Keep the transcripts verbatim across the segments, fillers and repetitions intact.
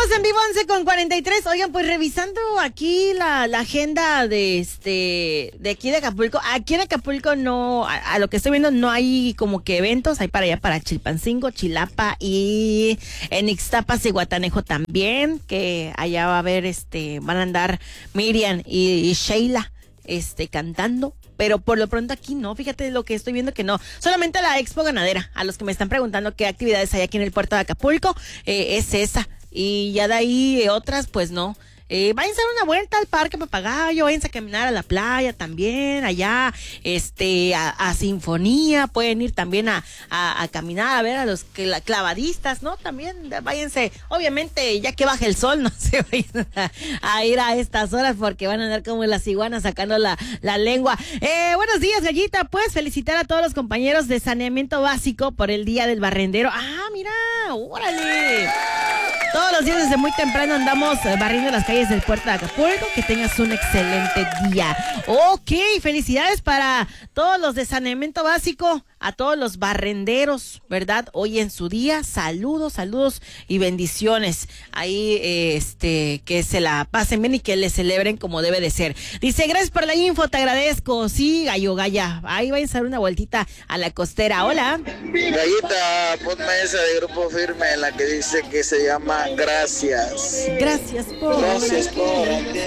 en vivo, once con cuarenta y tres. Oigan, pues revisando aquí la, la agenda de este de aquí de Acapulco. Aquí en Acapulco no, a, a lo que estoy viendo, no hay como que eventos. Hay para allá, para Chilpancingo, Chilapa y en Ixtapas y Guatanejo también. Que allá va a haber, este, van a andar Miriam y, y Sheila, este, cantando. Pero por lo pronto aquí no, fíjate lo que estoy viendo que no. Solamente la Expo Ganadera, a los que me están preguntando qué actividades hay aquí en el puerto de Acapulco, eh, es esa. Y ya de ahí eh, otras, pues no. Eh, vayan a dar una vuelta al Parque Papagayo, vayan a caminar a la playa también, allá, este, a, a Sinfonía, pueden ir también a, a, a caminar, a ver a los clavadistas, ¿no? También váyanse, obviamente, ya que baje el sol, no se vayan a, a ir a estas horas porque van a andar como las iguanas sacando la, la lengua. Eh, buenos días, Gallita, pues felicitar a todos los compañeros de saneamiento básico por el Día del Barrendero. Ah, mira, órale. Todos los días desde muy temprano andamos barriendo las calles del puerto de Acapulco. Que tengas un excelente día. Ok, felicidades para todos los de saneamiento básico, a todos los barrenderos, ¿verdad? Hoy en su día, saludos, saludos y bendiciones. Ahí, eh, este, que se la pasen bien y que le celebren como debe de ser. Dice, gracias por la info, te agradezco. Sí, Gallo Galla, ahí vais a dar una vueltita a la costera. Hola. Gallita, ponme esa de Grupo Firme, la que dice que se llama Gracias. Gracias por... Gracias por...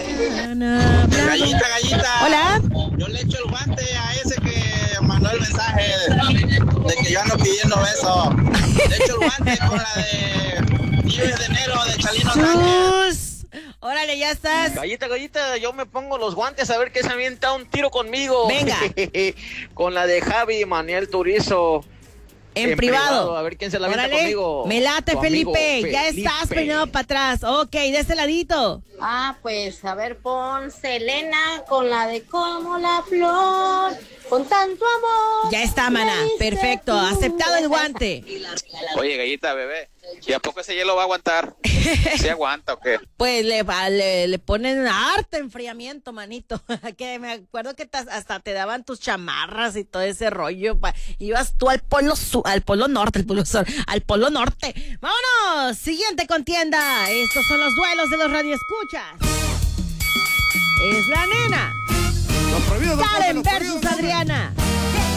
Gallita, Gallita. Hola. Yo le echo el guante a ese que mandó el mensaje de que yo ando pidiendo beso. Le echo el guante con la de diez de enero de Chalino Sánchez. Órale, ya estás. Gallita, Gallita, yo me pongo los guantes a ver que se avienta un tiro conmigo. Venga. Con la de Javi Manuel Turizo. En, en privado. privado. A ver quién se la avienta conmigo. Me late, Felipe. Felipe. Ya estás peinado para atrás. Ok, de este ladito. Ah, pues, a ver, pon Selena con la de Como la Flor, con tanto amor. Ya está, mana. Perfecto. Aceptado el guante. Oye, Gallita, bebé, ¿y a poco ese hielo va a aguantar? ¿Sí aguanta o qué? Pues le, le, le ponen harto enfriamiento, manito. Que me acuerdo que hasta te daban tus chamarras y todo ese rollo. Ibas tú al polo sur, al polo norte, al polo sur, al polo norte. ¡Vámonos! Siguiente contienda. Estos son los duelos de los radioescuchas. Es la nena. Los prohibidos, Karen los versus prohibidos, Adriana.